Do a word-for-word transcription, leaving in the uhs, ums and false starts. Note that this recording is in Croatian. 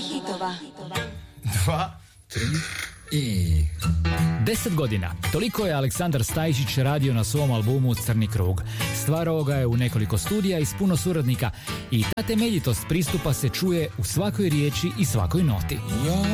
hitova. Dva, tri i... Deset godina. Toliko je Aleksandar Stajišić radio na svom albumu Crni krug. Stvarao ga je u nekoliko studija i s puno suradnika i ta temeljitost pristupa se čuje u svakoj riječi i svakoj noti.